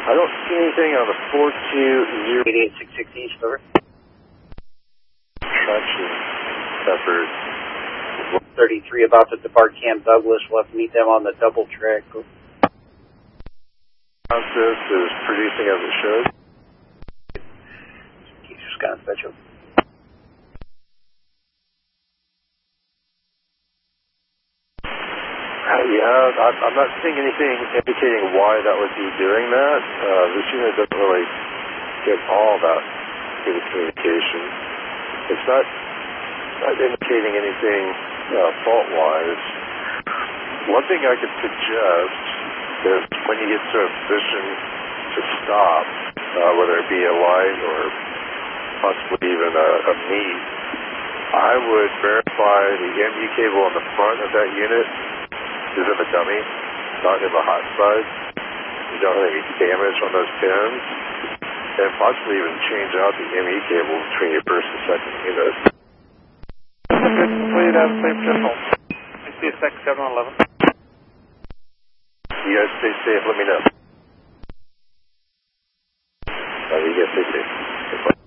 I don't see anything on the 4208866 East, over. Traction Peppers. 33 about to depart Camp Douglas. We'll have to meet them on the double track. This is producing as it should. Wisconsin Special. Yeah, I'm not seeing anything indicating why that would be doing that. This unit doesn't really get all that good communication. It's not indicating anything fault-wise. One thing I could suggest is when you get to a position to stop, whether it be a light or possibly even a meet, I would verify the MU cable on the front of that unit is in the dummy, not in the hot side. You don't have any damage on those pins, and possibly even change out the ME cable between your first and second unit. Okay, completed as safe control. CSX 711. You guys stay safe, let me know.